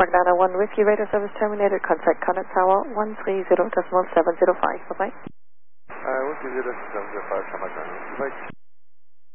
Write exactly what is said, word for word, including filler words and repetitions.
Park nine oh one Whiskey Radio Service terminated. Contact Connet Tower one three zero decimal seven zero five. Bye-bye. Uh, one three zero seven zero five, Contact Whiskey. Bye.